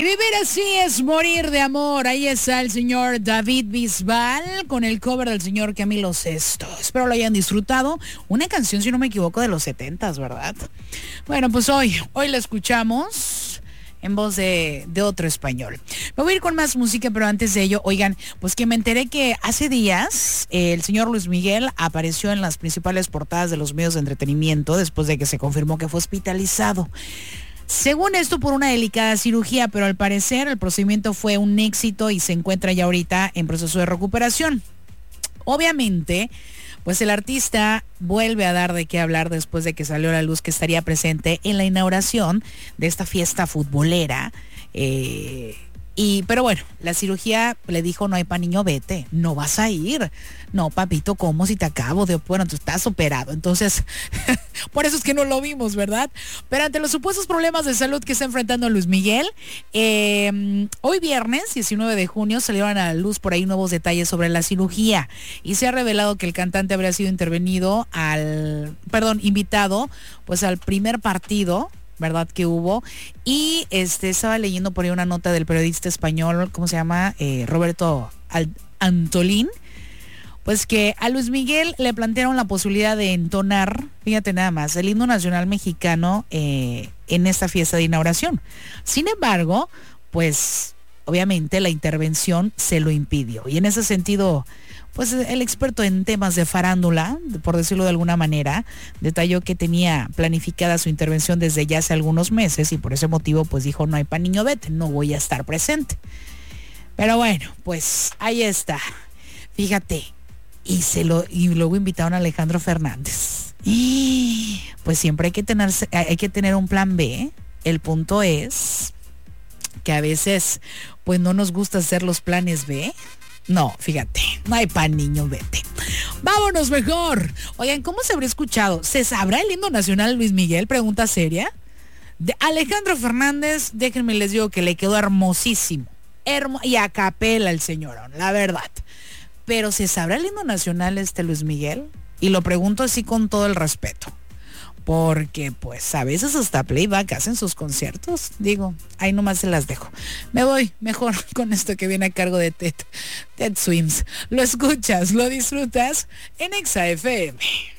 vivir así es morir de amor. Ahí está el señor David Bisbal con el cover del señor Camilo Sesto. Espero lo hayan disfrutado. Una canción, si no me equivoco, de los 70s, ¿verdad? Bueno, pues hoy la escuchamos en voz de otro español. Me voy a ir con más música, pero antes de ello, oigan, pues que me enteré que hace días el señor Luis Miguel apareció en las principales portadas de los medios de entretenimiento después de que se confirmó que fue hospitalizado. Según esto, por una delicada cirugía, pero al parecer el procedimiento fue un éxito y se encuentra ya ahorita en proceso de recuperación. Obviamente, pues el artista vuelve a dar de qué hablar después de que salió a la luz que estaría presente en la inauguración de esta fiesta futbolera. Pero bueno, la cirugía le dijo: no hay pa' niño, vete, no vas a ir. No, papito, ¿cómo si te acabo de... Bueno, tú estás operado, entonces, por eso es que no lo vimos, ¿verdad? Pero ante los supuestos problemas de salud que está enfrentando Luis Miguel, hoy viernes, 19 de junio, salieron a la luz por ahí nuevos detalles sobre la cirugía. Y se ha revelado que el cantante habría sido invitado, pues al primer partido, ¿verdad?, que hubo. Y estaba leyendo por ahí una nota del periodista español, ¿cómo se llama? Roberto Antolín. Pues que a Luis Miguel le plantearon la posibilidad de entonar, fíjate nada más, el himno nacional mexicano en esta fiesta de inauguración. Sin embargo, pues obviamente la intervención se lo impidió. Y en ese sentido, pues el experto en temas de farándula, por decirlo de alguna manera, detalló que tenía planificada su intervención desde ya hace algunos meses y por ese motivo pues dijo: no hay pa' niño, vete, no voy a estar presente. Pero bueno, pues ahí está. Fíjate. Y luego invitaron a Alejandro Fernández. Y pues siempre hay que tener un plan B. El punto es que a veces pues no nos gusta hacer los planes B. No, fíjate, no hay pan, niño, vete. Vámonos mejor. Oigan, ¿cómo se habrá escuchado? ¿Se sabrá el himno nacional, Luis Miguel? Pregunta seria. De Alejandro Fernández, déjenme les digo que le quedó hermosísimo. Y a capela el señorón, la verdad. Pero ¿se sabrá el himno nacional Luis Miguel? Y lo pregunto así con todo el respeto. Porque pues a veces hasta playback hacen sus conciertos. Digo, ahí nomás se las dejo. Me voy mejor con esto que viene a cargo de Ted Swims. Lo escuchas, lo disfrutas en Exa FM.